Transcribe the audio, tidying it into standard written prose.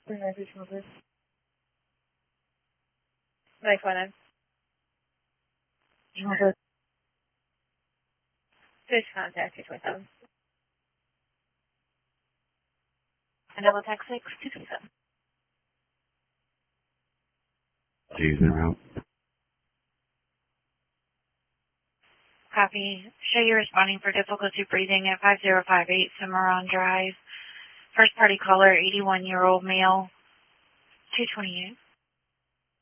Life one. Fish contact 227. And double text 6 227. She's en route. Copy. Show you responding for difficulty breathing at 5058 Cimarron Drive. First party caller, 81-year-old male, 228.